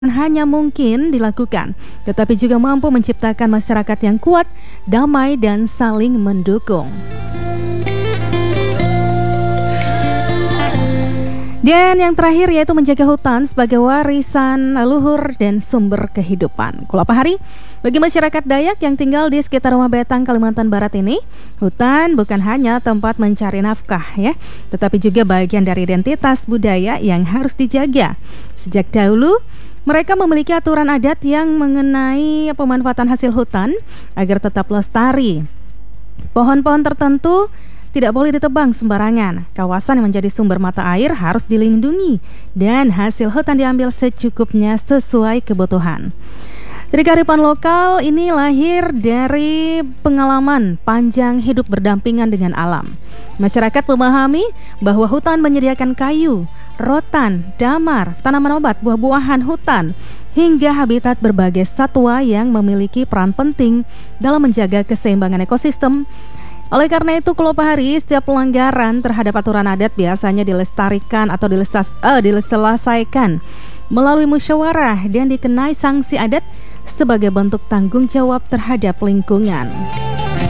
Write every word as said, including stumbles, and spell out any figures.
hanya mungkin dilakukan, tetapi juga mampu menciptakan masyarakat yang kuat, damai, dan saling mendukung. Dan yang terakhir yaitu menjaga hutan sebagai warisan leluhur dan sumber kehidupan. Kulapahari, bagi masyarakat Dayak yang tinggal di sekitar Rumah Betang, Kalimantan Barat ini, hutan bukan hanya tempat mencari nafkah ya, tetapi juga bagian dari identitas budaya yang harus dijaga. Sejak dahulu, mereka memiliki aturan adat yang mengenai pemanfaatan hasil hutan agar tetap lestari. Pohon-pohon tertentu tidak boleh ditebang sembarangan. Kawasan yang menjadi sumber mata air harus dilindungi dan hasil hutan diambil secukupnya sesuai kebutuhan. Jadi kearifan lokal ini lahir dari pengalaman panjang hidup berdampingan dengan alam. Masyarakat memahami bahwa hutan menyediakan kayu, rotan, damar, tanaman obat, buah-buahan hutan, hingga habitat berbagai satwa yang memiliki peran penting dalam menjaga keseimbangan ekosistem. Oleh karena itu, Kulapahari, setiap pelanggaran terhadap aturan adat biasanya dilestarikan atau dilesas, eh, diselesaikan melalui musyawarah dan dikenai sanksi adat sebagai bentuk tanggung jawab terhadap lingkungan.